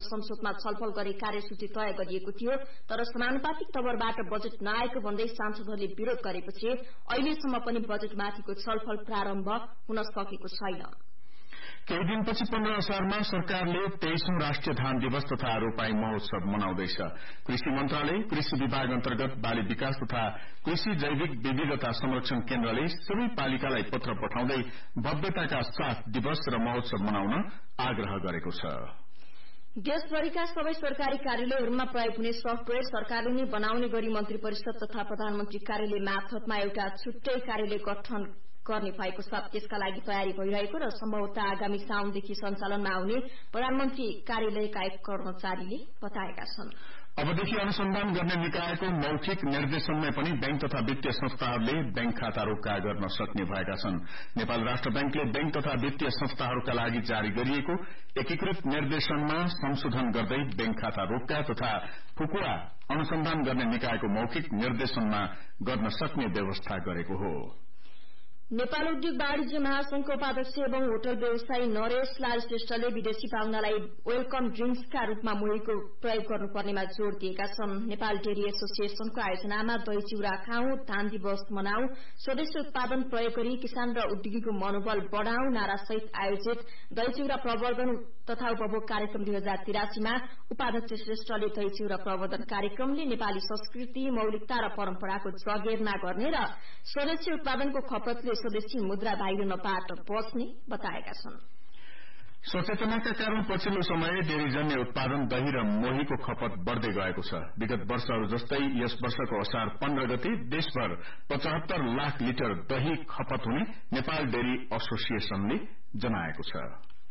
संसदमा छलफल गरी कार्यसूची तय गरिएको थियो, तर समानुपातिक तवरबाट बजेट नआएको भन्दै सांसदहरूले विरोध गरेपछि अहिलेसम्म पनि बजेटमाथिको छलफल प्रारम्भ हुन सकेको छैन। केही दिनपछि 15 असारमा सरकारले 23औं राष्ट्रिय धान दिवस तथा रोपाई महोत्सव मनाउँदैछ। कृषि मन्त्रालय, कृषि विभाग अन्तर्गत बाली विकास तथा कृषि जैविक विविधता संरक्षण केन्द्रले सबै पालिकालाई पत्र पठाउँदै भव्यताका साथ दिवस र महोत्सव मनाउन आग्रह गरेको छ। देशभरिका सबै सरकारी कार्यालयहरूमा प्रयोग हुने सफ्टवेयर सरकारले नै बनाउने गरी मन्त्री परिषद तथा प्रधानमन्त्री कार्यालय मार्फतमा एउटा छुट्टै कार्यालय गठन गर्ने भएको छ। त्यसका लागि तयारी भइरहेको र सम्भवतः आगामी साउनदेखि सञ्चालनमा आउने प्रधानमन्त्री कार्यालयका एक कर्मचारीले बताएका छन्। अबदेखि अनुसन्धान गर्ने निकायको मौखिक निर्देशनमै पनि बैंक तथा वित्तीय संस्थाहरूले बैंक खाता रोक्का गर्न सक्ने भएका छन्। नेपाल राष्ट्र बैंकले बैंक तथा वित्तीय संस्थाहरूका लागि जारी गरिएको एकीकृत निर्देशनमा संशोधन गर्दै बैंक खाता रोक्का तथा फुकुवा अनुसन्धान गर्ने निकायको मौखिक निर्देशनमा गर्न सक्ने व्यवस्था गरेको हो। नेपाल उद्योग वाणिज्य महासंघको उपाध्यक्ष एवं होटल व्यवसायी नरेश लाल श्रेष्ठले विदेशी पाहुनालाई वेलकम ड्रिंक्सका रूपमा मोहीको प्रयोग गर्नुपर्नेमा जोड़ दिएका छन्। नेपाल डेरी एसोसिएशनको आयोजनामा दही चिउरा खाऊ, धान दिवस मनाऊ, स्वदेशी उत्पादन प्रयोग गरी किसान र उद्योगीको मनोबल बढ़ाऊ नारासहित आयोजित दही चिउरा प्रवर्धन तथा उपभोग कार्यक्रम 2083 मा उपाध्यक्ष श्रेष्ठले दही चिउरा प्रवर्धन कार्यक्रमले नेपाली संस्कृति, मौलिकता र परम्पराको जगेर्ना गर्ने र स्वदेशी उत्पादनको खपतले स्वदेशी मुद्रा बाहिरबाट बच्ने बताएका छन्। सचेतनाका कारण पछिल्लो समय डेरीजन्य उत्पादन दही र मोहीको खपत बढ़दै गएको छ। विगत वर्षहरू जस्तै यस वर्षको असार 15 गते देशभर 75 लाख लिटर दही खपत हुने नेपाल डेरी एसोसिएशनले जनाएको छ।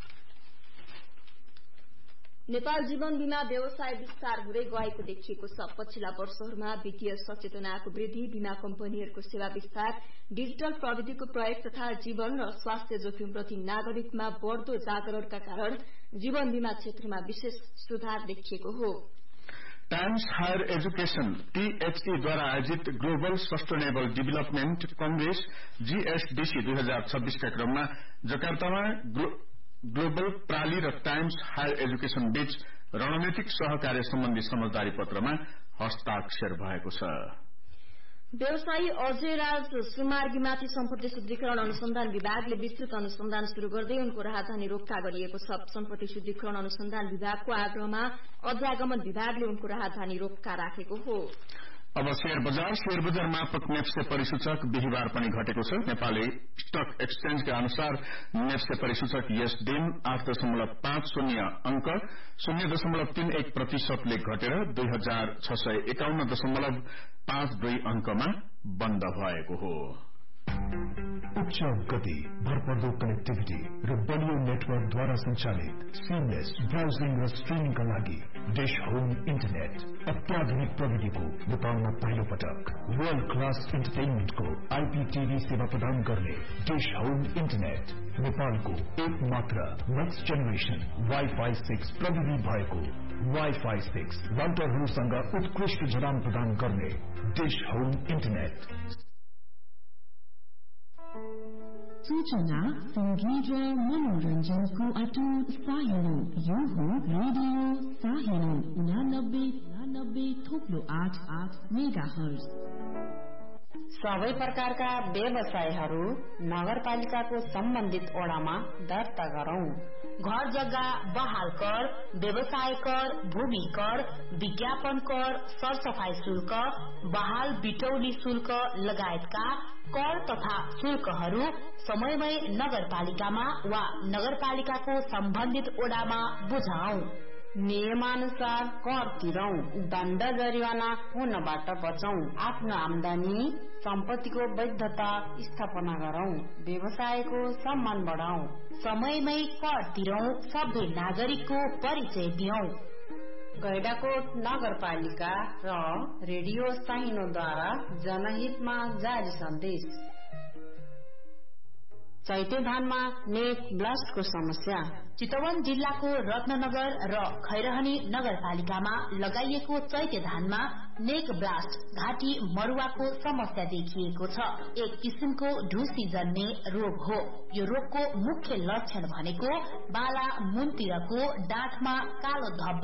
नेपाल जीवन बीमा व्यवसाय विस्तार हुँदै गएको देखिएको छ। पछिल्ला वर्षहरूमा वित्तीय सचेतनाको वृद्धि, बीमा कम्पनीहरूको सेवा विस्तार, डिजिटल प्रविधिको प्रयोग तथा जीवन र स्वास्थ्य जोखिमप्रति नागरिकमा बढ़दो जागरणका कारण जीवन बीमा क्षेत्रमा विशेष सुधार देखिएको हो। टाइम्स हायर एजुकेशन THE द्वारा आयोजित global sustainable development Congress GSDC 2026 का क्रममा जकार्तामा ग्लोबल प्राली र टाइम्स हायर एजुकेशन बीच रणनीतिक सहकार्य सम्बन्धी समझदारी पत्रमा हस्ताक्षर भएको छ। व्यवसायी अजय राज सुमार्गीमाथि सम्पत्ति शुद्धिकरण अनुसन्धान विभागले विस्तृत अनुसन्धान शुरू गर्दै उनको राजधानी रोक्का गरिएको छ। सम्पत्ति शुद्धिकरण अनुसन्धान विभागको आग्रहमा अध्यागमन विभागले उनको राजधानी रोक्का राखेको हो। अब शेयर बजार मापक नेप्से परिसूचक बिहिबार पनि घटेको छ। नेपाली स्टक एक्सचेन्जका अनुसार नेप्से परिसूचक यस दिन 8.50 अंक 0.31% ले घटेर 2651.52 अंकमा बन्द भएको हो। उच्च गति, भरपर्दो कनेक्टिभिटी र बलियो नेटवर्कद्वारा सञ्चालित सीमलेस ब्राउजिङ र स्ट्रिमिङका लागि डिश होम इन्टरनेट अत्याधुनिक प्रविधिको नेपालमा पहिलो पटक वर्ल्ड क्लास इन्टरटेनमेन्टको IPTV सेवा प्रदान गर्ने डिश होम इन्टरनेट नेपालको एक मात्र नेक्स्ट जेनेरेसन Wi-Fi 6 प्रविधि भएको Wi-Fi 6 राउटरहरूसँग उत्कृष्ट जडान प्रदान गर्ने डिश होम इन्टरनेट। सूचना, संगीत र मनोरञ्जनको अटुट साहिलो यो हो रेडियो साहिलो 89.8 मेगाहर्ज। सबै प्रकारका व्यवसायहरू नगरपालिकाको सम्बन्धित ओडामा दर्ता गरौं। घर जग्गा बहाल कर, व्यवसाय कर, भूमि कर, विज्ञापन कर, सरसफाई शुल्क, बहाल बिटौली शुल्क लगायतका कर तथा शुल्कहरू समयमै नगरपालिकामा वा नगरपालिकाको सम्बन्धित ओडामा बुझाऊ। नियमानुसार कर तिरौं, दण्ड जरिवाना हुनबाट बचौं। आफ्नो आमदानी सम्पत्तिको वैधता स्थापना गरौं, व्यवसायको सम्मान बढाऊ। समयमै कर तिरौं, सबै नागरिकको परिचय दियौं। गैंडाकोट नगरपालिका र रेडियो साइनोद्वारा जनहितमा जारी सन्देश। चैते धानमा नेक ब्लास्टको समस्या। चितवन जिल्लाको रत्ननगर र खैरहनी नगरपालिकामा लगाइएको चैते धानमा नेक ब्लास्ट घाँटी मरुवाको समस्या देखिएको छ। एक किसिमको ढुसी जन्ने रोग हो। यो रोगको मुख्य लक्षण भनेको बाला मुनतिरको डाँठमा कालो धब्बा